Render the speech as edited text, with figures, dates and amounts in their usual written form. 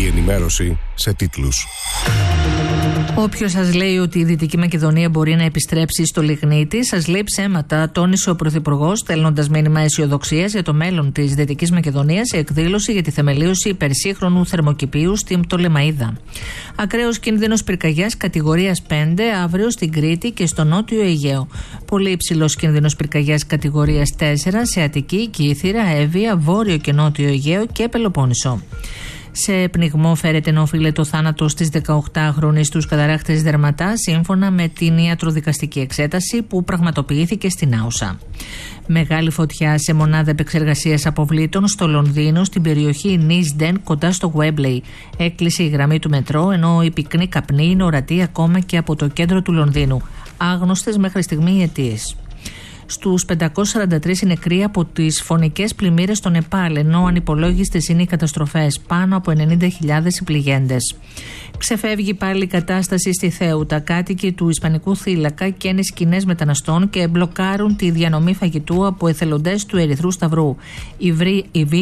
Η ενημέρωση σε τίτλους. Όποιος σας λέει ότι η Δυτική Μακεδονία μπορεί να επιστρέψει στο λιγνίτη, σας λέει ψέματα, τόνισε ο Πρωθυπουργός, στέλνοντας μήνυμα αισιοδοξίας για το μέλλον της Δυτικής Μακεδονίας σε εκδήλωση για τη θεμελίωση υπερσύγχρονου θερμοκηπίου στην Πτολεμαΐδα. Ακραίος κίνδυνος πυρκαγιάς κατηγορίας 5 αύριο στην Κρήτη και στο Νότιο Αιγαίο. Πολύ υψηλός κίνδυνος πυρκαγιάς κατηγορίας 4 σε Αττική, Κύθυρα, Εύβοια, Βόρειο και Νότιο Αιγαίο και Πελοπόννησο. Σε πνιγμό φέρεται ενώ οφείλεται ο θάνατος της 18χρονης στους καταράχτες Δερματά, σύμφωνα με την ιατροδικαστική εξέταση που πραγματοποιήθηκε στην Άουσα. Μεγάλη φωτιά σε μονάδα επεξεργασίας αποβλήτων στο Λονδίνο, στην περιοχή Νίσντεν, κοντά στο Γουέμπλεϊ. Έκλεισε η γραμμή του μετρό, ενώ η πυκνή καπνή είναι ορατή ακόμα και από το κέντρο του Λονδίνου. Άγνωστες μέχρι στιγμή οι αιτίες. Στους 543 νεκροί από τις φωνικές πλημμύρες στο Νεπάλ, ενώ ανυπολόγιστες είναι οι καταστροφές, πάνω από 90.000 οι πληγέντες. Ξεφεύγει πάλι η κατάσταση στη Θέουτα. Κάτοικοι του Ισπανικού θύλακα καίνε σκηνές μεταναστών και μπλοκάρουν τη διανομή φαγητού από εθελοντές του Ερυθρού Σταυρού.